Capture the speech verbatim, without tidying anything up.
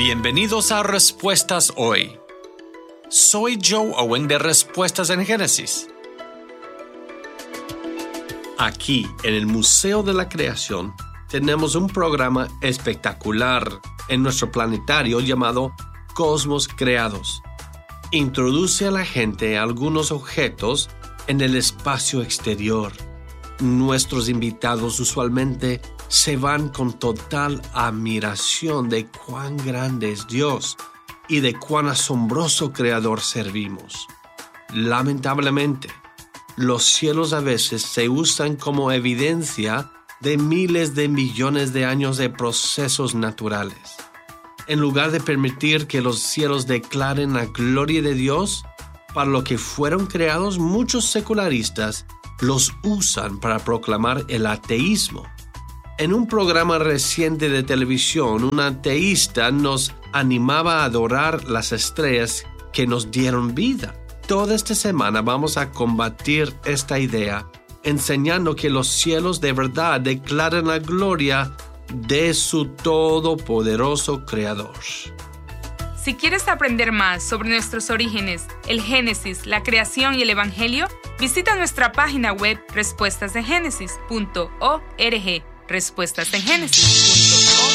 Bienvenidos a Respuestas Hoy. Soy Joe Owen de Respuestas en Génesis. Aquí, en el Museo de la Creación, tenemos un programa espectacular en nuestro planetario llamado Cosmos Creados. Introduce a la gente a algunos objetos en el espacio exterior. Nuestros invitados usualmente se van con total admiración de cuán grande es Dios y de cuán asombroso creador servimos. Lamentablemente, los cielos a veces se usan como evidencia de miles de millones de años de procesos naturales. En lugar de permitir que los cielos declaren la gloria de Dios para lo que fueron creados, muchos secularistas los usan para proclamar el ateísmo. En un programa reciente de televisión, un ateísta nos animaba a adorar las estrellas que nos dieron vida. Toda esta semana vamos a combatir esta idea, enseñando que los cielos de verdad declaran la gloria de su todopoderoso Creador. Si quieres aprender más sobre nuestros orígenes, el Génesis, la creación y el Evangelio, visita nuestra página web respuestas en génesis punto org. respuestas en génesis punto org